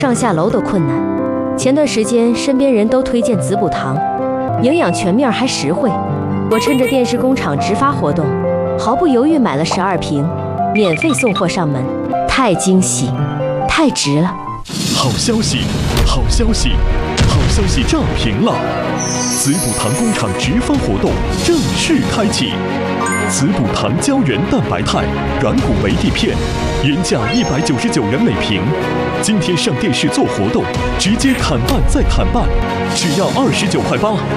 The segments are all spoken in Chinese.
上下楼都困难。前段时间身边人都推荐滋补糖，营养全面还实惠。我趁着电视工厂直发活动，毫不犹豫买了12瓶，免费送货上门，太惊喜，太值了！ 好消息，好消息，好消息炸屏了！滋补糖工厂直发活动正式开启。滋补糖胶原蛋白肽软骨维 D 片，原价199元每瓶，今天上电视做活动，直接砍半再砍半，只要29.8块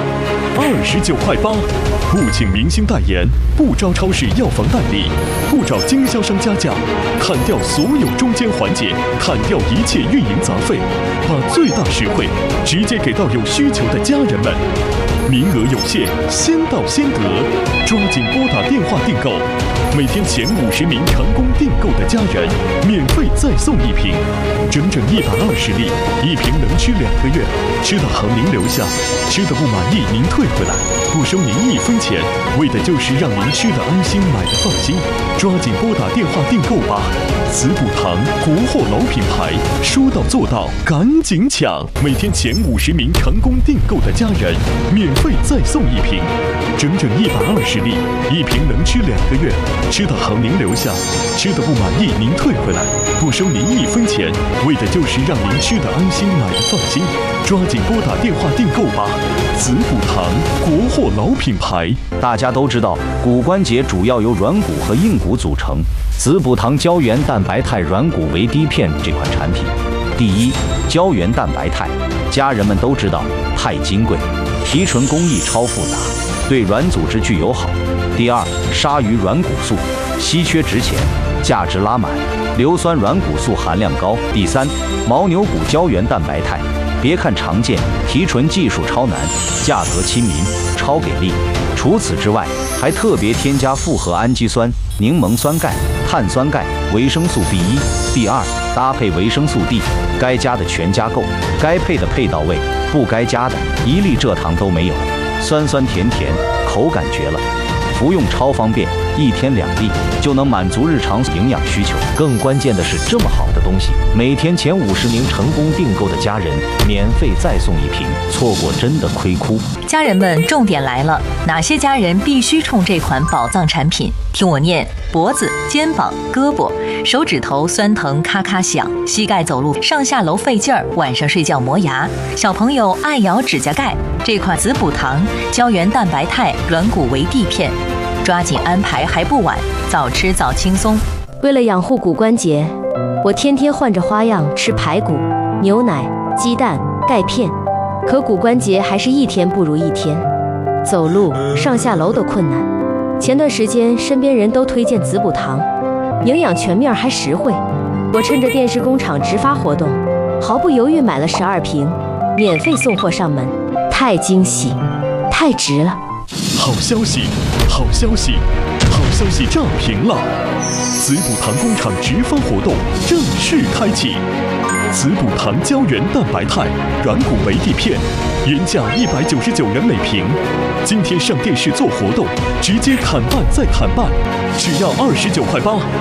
，29.8块，不请明星代言，不招超市药房代理，不找经销商加价，砍掉所有中间环节，砍掉一切运营杂费，把最大实惠直接给到有需求的家人们。名额有限，先到先得，抓紧拨打电话订购。每天前50名成功订购的家人，免费再送1瓶，整整120粒，1瓶能吃2个月，吃到行您留下，吃的不满意您退回来，不收您1分钱，为的就是让您吃的安心，买的放心。抓紧拨打电话订购吧！滋补糖国货老品牌，说到做到，赶紧抢！每天前50名成功订购的家人，免费再送1瓶，整整120粒，1瓶能吃2个月，吃到行您留下，吃的不满意您退回来，不收您1分钱，为的就是让您吃的安心，买的放心。抓紧拨打电话订购吧！滋补糖国货老品牌。 大家都知道，骨关节主要由软骨和硬骨组成。滋补糖胶原蛋白肽软骨维 D 片这款产品，第一，胶原蛋白肽，家人们都知道太金贵，提纯工艺超复杂，对软组织具有好。第二，鲨鱼软骨素，稀缺值钱，价值拉满，硫酸软骨素含量高。第三，牦牛骨胶原蛋白肽，别看常见，提纯技术超难，价格亲民，超给力。除此之外，还特别添加复合氨基酸、柠檬酸钙、碳酸钙、维生素 B1、B2，搭配维生素 D， 该加的全加够，该配的配到位，不该加的1粒蔗糖都没有，酸酸甜甜，口感绝了。服用超方便，1天2粒就能满足日常营养需求。更关键的是，这么好的东西，每天前50名成功订购的家人，免费再送1瓶，错过真的亏哭。 家人们，重点来了，哪些家人必须冲这款宝藏产品？听我念：脖子、肩膀、胳膊、手指头酸疼咔咔响，膝盖走路上下楼费劲儿，晚上睡觉磨牙，小朋友爱咬指甲盖。这款滋补糖胶原蛋白肽软骨维 D 片，抓紧安排还不晚，早吃早轻松。 为了养护骨关节，我天天换着花样吃排骨、牛奶、鸡蛋、钙片，可骨关节还是一天不如一天，走路上下楼都困难。前段时间身边人都推荐滋补糖，营养全面还实惠。我趁着电视工厂直发活动，毫不犹豫买了12瓶，免费送货上门，太惊喜，太值了！ 好消息，好消息，好消息炸屏了！滋补糖工厂直发活动正式开启。滋补糖胶原蛋白肽软骨维 D 片，原价199元每瓶，今天上电视做活动，直接砍半再砍半，只要29.8块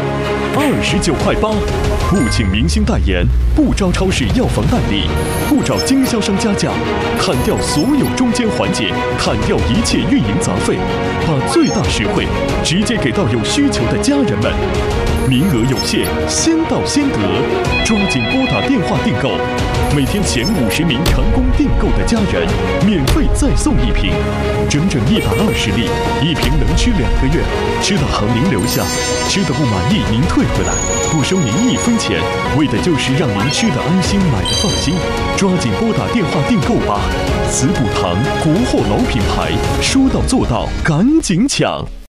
，29.8块，不请明星代言，不招超市药房代理，不找经销商加价，砍掉所有中间环节，砍掉一切运营杂费，把最大实惠直接给到有需求的家人们。名额有限，先到先得，抓紧拨打电话订购。每天前50名成功订购的家人，免费再送1瓶，整整120粒，1瓶能吃2个月，吃到行您留下，吃的不满意您退回来，不收您1分钱，为的就是让您吃的安心，买的放心。抓紧拨打电话订购吧！滋补糖国货老品牌，说到做到，赶紧抢！